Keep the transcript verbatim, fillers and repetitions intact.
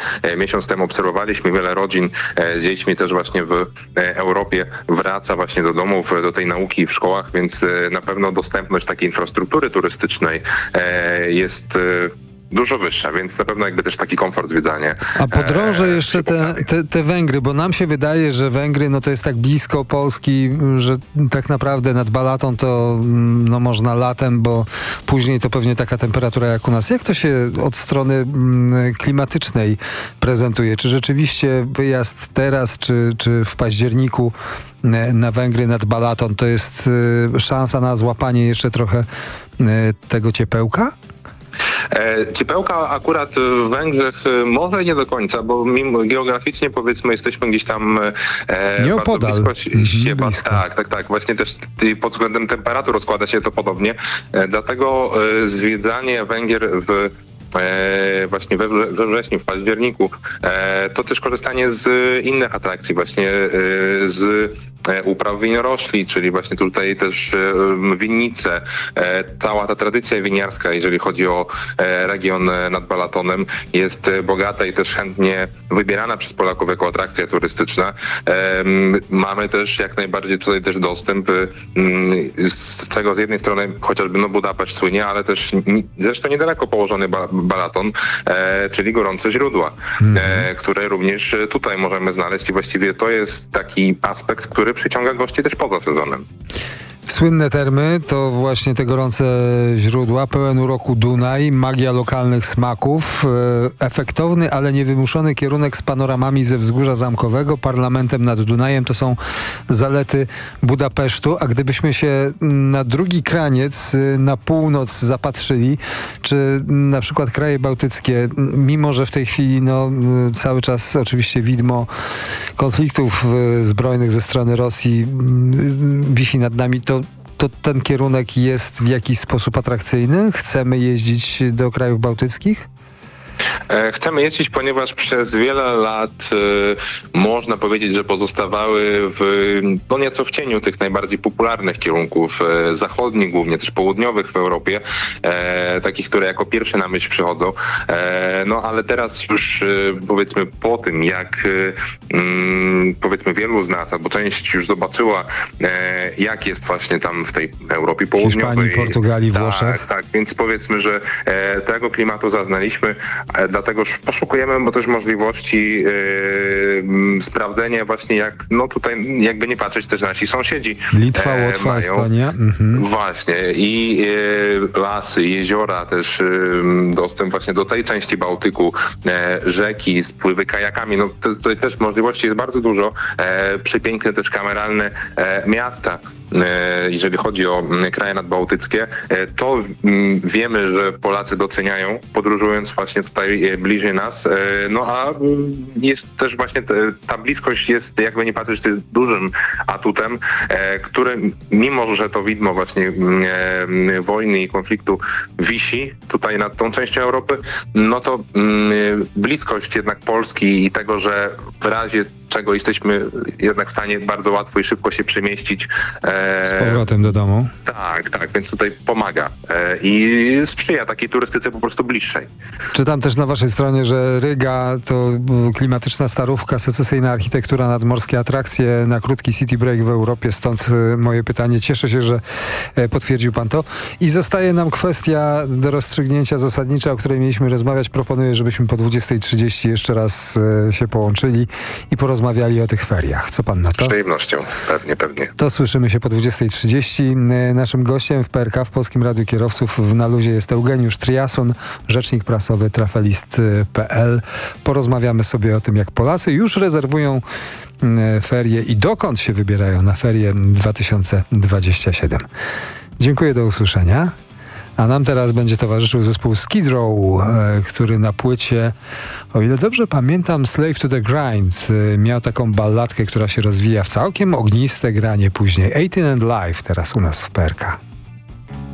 miesiąc temu obserwowaliśmy, wiele rodzin z dziećmi też właśnie w Europie wraca właśnie do domów, do tej nauki w szkołach, więc na pewno dostępność takiej infrastruktury turystycznej jest dużo wyższa, więc na pewno jakby też taki komfort zwiedzania. A podrążę e, jeszcze te, te, te Węgry, bo nam się wydaje, że Węgry no to jest tak blisko Polski, że tak naprawdę nad Balatą to no można latem, bo później to pewnie taka temperatura jak u nas. Jak to się od strony mm, klimatycznej prezentuje? Czy rzeczywiście wyjazd teraz, czy, czy w październiku na Węgry nad Balatą to jest y, szansa na złapanie jeszcze trochę y, tego ciepełka? E, ciepełka akurat w Węgrzech może nie do końca, bo mimo, geograficznie powiedzmy jesteśmy gdzieś tam e, nie bardzo opodal. blisko siebie. Blisko. Tak, tak, tak. Właśnie też pod względem temperatur rozkłada się to podobnie. E, dlatego e, zwiedzanie Węgier w E, właśnie we, we wrześniu, w październiku, e, to też korzystanie z innych atrakcji, właśnie e, z e, upraw winorośli, czyli właśnie tutaj też e, winnice, e, cała ta tradycja winiarska, jeżeli chodzi o e, region nad Balatonem, jest bogata i też chętnie wybierana przez Polaków jako atrakcja turystyczna. E, mamy też jak najbardziej tutaj też dostęp, e, z czego z jednej strony chociażby no Budapeszt słynie, ale też zresztą niedaleko położony ba Balaton, e, czyli gorące źródła, mm. e, które również tutaj możemy znaleźć i właściwie to jest taki aspekt, który przyciąga gości też poza sezonem. Słynne termy to właśnie te gorące źródła, pełen uroku Dunaj, magia lokalnych smaków, e, efektowny, ale niewymuszony kierunek z panoramami ze wzgórza zamkowego, parlamentem nad Dunajem to są zalety Budapesztu, a gdybyśmy się na drugi kraniec, na północ zapatrzyli, czy na przykład kraje bałtyckie, mimo że w tej chwili no, cały czas oczywiście widmo konfliktów zbrojnych ze strony Rosji wisi nad nami, to to ten kierunek jest w jakiś sposób atrakcyjny? Chcemy jeździć do krajów bałtyckich? Chcemy jeździć, ponieważ przez wiele lat y, można powiedzieć, że pozostawały w, no nieco w cieniu tych najbardziej popularnych kierunków y, zachodnich, głównie też południowych w Europie, e, takich, które jako pierwsze na myśl przychodzą. E, no ale teraz już y, powiedzmy po tym, jak y, y, powiedzmy wielu z nas, albo część już zobaczyła, e, jak jest właśnie tam w tej Europie Południowej. Hiszpanii, Portugalii, tak, Włoszech. Tak, więc powiedzmy, że e, tego klimatu zaznaliśmy. Dlatego poszukujemy bo też możliwości yy, sprawdzenia właśnie jak, no tutaj jakby nie patrzeć też nasi sąsiedzi. Litwa, Łotwa, Estonia. Mhm. Właśnie i yy, lasy, jeziora też yy, dostęp właśnie do tej części Bałtyku, yy, rzeki, spływy kajakami, no to, tutaj też możliwości jest bardzo dużo. Yy, przepiękne też kameralne yy, miasta. Jeżeli chodzi o kraje nadbałtyckie, to wiemy, że Polacy doceniają, podróżując właśnie tutaj bliżej nas, no a jest też właśnie ta bliskość jest, jakby nie patrzeć, dużym atutem, który mimo, że to widmo właśnie wojny i konfliktu wisi tutaj nad tą częścią Europy, no to bliskość jednak Polski i tego, że w razie czego jesteśmy jednak w stanie bardzo łatwo i szybko się przemieścić. Z powrotem do domu. Tak, tak, więc tutaj pomaga e, i sprzyja takiej turystyce po prostu bliższej. Czytam też na waszej stronie, że Ryga to klimatyczna starówka, secesyjna architektura, nadmorskie atrakcje na krótki city break w Europie, stąd moje pytanie. Cieszę się, że potwierdził pan to. I zostaje nam kwestia do rozstrzygnięcia zasadnicza, o której mieliśmy rozmawiać. Proponuję, żebyśmy po dwudziestej trzydzieści jeszcze raz się połączyli i porozmawiali rozmawiali o tych feriach. Co pan na to? Z przyjemnością, pewnie, pewnie. To słyszymy się po dwudziestej trzydzieści. Naszym gościem w P R K, w Polskim Radiu Kierowców w Na Luzie jest Eugeniusz Triason, rzecznik prasowy trafelist kropka p l. Porozmawiamy sobie o tym, jak Polacy już rezerwują ferie i dokąd się wybierają na ferie dwa tysiące dwudziesty siódmy. Dziękuję, do usłyszenia. A nam teraz będzie towarzyszył zespół Skid Row, e, który na płycie, o ile dobrze pamiętam, Slave to the Grind, e, miał taką balladkę, która się rozwija w całkiem ogniste granie później. eighteen and Live teraz u nas w P R K.